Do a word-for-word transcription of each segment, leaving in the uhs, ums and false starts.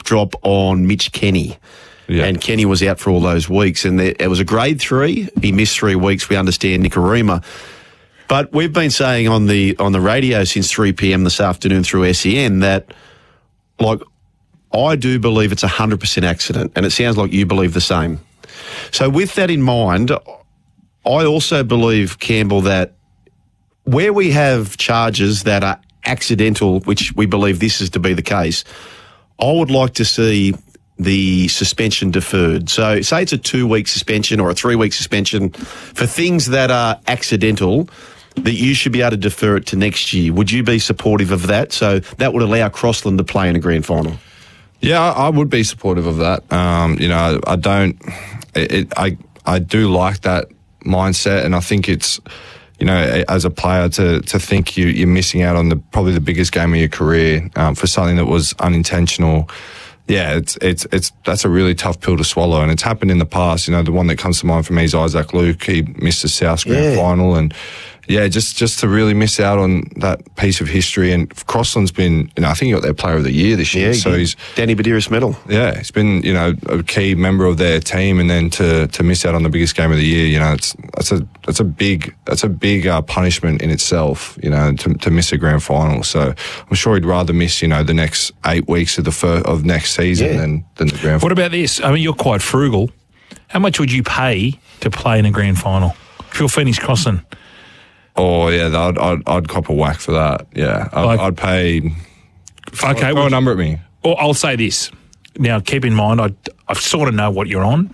drop on Mitch Kenny. Yeah. And Kenny was out for all those weeks. And there, it was a grade three. He missed three weeks. We understand Nikorima. But we've been saying on the on the radio since three p.m. this afternoon through S E N that, like, I do believe it's a one hundred percent accident. And it sounds like you believe the same. So with that in mind, I also believe, Campbell, that where we have charges that are accidental, which we believe this is to be the case, I would like to see the suspension deferred. So say it's a two-week suspension or a three-week suspension for things that are accidental, that you should be able to defer it to next year. Would you be supportive of that? So that would allow Crossland to play in a grand final. Yeah, I would be supportive of that. Um, you know, I don't... It, it, I I do like that mindset, and I think it's, you know, as a player to to think you, you're missing out on the probably the biggest game of your career um, for something that was unintentional. Yeah, it's it's it's that's a really tough pill to swallow, and it's happened in the past. You know, the one that comes to mind for me is Isaac Luke. He missed the South Grand yeah. final, and yeah, just just to really miss out on that piece of history. And Crossland's been, you know, I think he got their Player of the Year this year. Yeah, so he's Danny Badiris medal. Yeah, he's been, you know, a key member of their team, and then to to miss out on the biggest game of the year, you know, it's that's a that's a big that's a big uh, punishment in itself. You know, to to miss a grand final. So I'm sure he'd rather miss, you know, the next eight weeks of the fir- of next season yeah. than than the grand final. What about this? I mean, you're quite frugal. How much would you pay to play in a grand final if you're Phoenix Crossland? Oh yeah, I'd, I'd I'd cop a whack for that. Yeah, I'd, like, I'd pay. Okay, throw well, a number at me. Or I'll say this. Now, keep in mind, I I sort of know what you're on.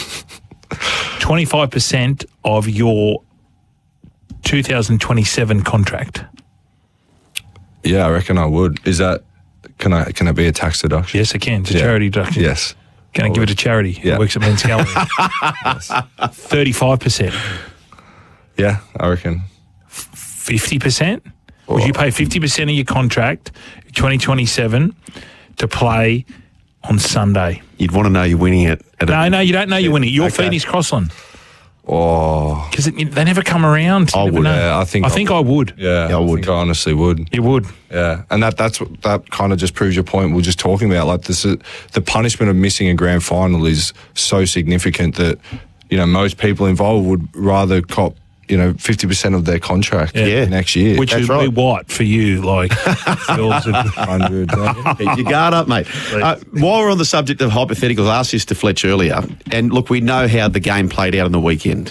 Twenty-five percent of your two thousand twenty-seven contract. Yeah, I reckon I would. Is that can I can it be a tax deduction? Yes, it can. It's a yeah. charity deduction. Yes. Can I, I give it to charity? Yeah. It works at Men's Gallery. Thirty-five percent. Yeah, I reckon. Fifty percent. Would you pay fifty percent of your contract, twenty twenty-seven, to play on Sunday? You'd want to know you're winning it. At no, a, no, you don't know you're winning. You're okay. Phoenix Crossland. Oh, because they never come around. I would. Yeah, I think. I, I think I would. Yeah, yeah I, I would. Think I honestly would. You would. Yeah, and that that's that kind of just proves your point. We we're just talking about like this. The punishment of missing a grand final is so significant that, you know, most people involved would rather cop, you know, fifty percent of their contract yeah. next year. Which would right. be what for you? Like, hundred. Keep your guard up, mate. Uh, while we're on the subject of hypotheticals, I asked this to Fletch earlier, and look, we know how the game played out on the weekend.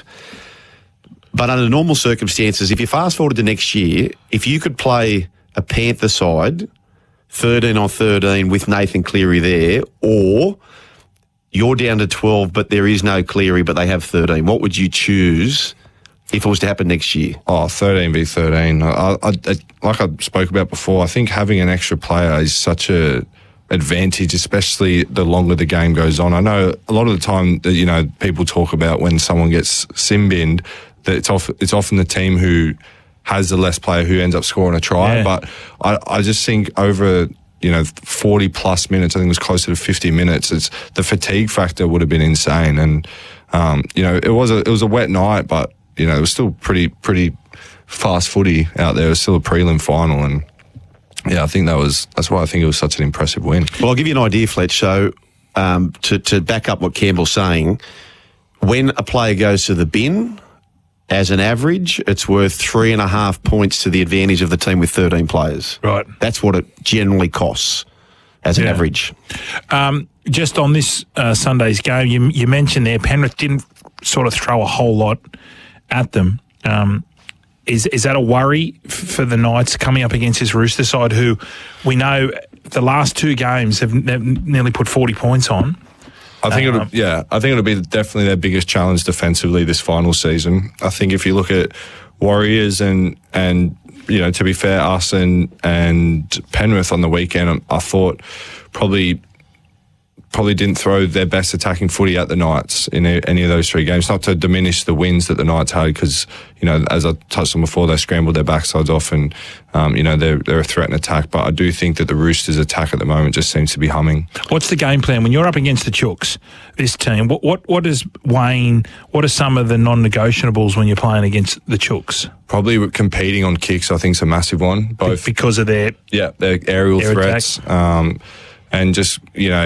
But under normal circumstances, if you fast forward to next year, if you could play a Panther side, thirteen on thirteen with Nathan Cleary there, or you're down to twelve, but there is no Cleary, but they have thirteen, what would you choose if it was to happen next year? Oh, thirteen v thirteen. I, I, I, like I spoke about before, I think having an extra player is such a advantage, especially the longer the game goes on. I know a lot of the time that, you know, people talk about when someone gets sin-binned, that it's, off, it's often the team who has the less player who ends up scoring a try. Yeah. But I, I just think over, you know, forty plus minutes, I think it was closer to fifty minutes, it's the fatigue factor would have been insane. And, um, you know, it was a, it was a wet night, but, you know, it was still pretty, pretty fast footy out there. It was still a prelim final. And yeah, I think that was, that's why I think it was such an impressive win. Well, I'll give you an idea, Fletch. So, um, to, to back up what Campbell's saying, when a player goes to the bin, as an average, it's worth three and a half points to the advantage of the team with thirteen players. Right. That's what it generally costs as an Yeah. average. Um, just on this uh, Sunday's game, you, you mentioned there Penrith didn't sort of throw a whole lot at them. Um, is is that a worry f- for the Knights coming up against this Rooster side, who we know the last two games have, have nearly put forty points on? I think Um, it'll, yeah, I think it'll be definitely their biggest challenge defensively this final season. I think if you look at Warriors and and you know, to be fair, us and and Penrith on the weekend, I thought probably probably didn't throw their best attacking footy at the Knights in any of those three games. Not to diminish the wins that the Knights had, because, you know, as I touched on before, they scrambled their backsides off, and um, you know, they're they're a threat in attack. But I do think that the Roosters' attack at the moment just seems to be humming. What's the game plan when you're up against the Chooks? This team, what what what is Wayne? What are some of the non-negotiables when you're playing against the Chooks? Probably competing on kicks, I think, is a massive one. Both because of their yeah, their aerial their threats, um, and just, you know,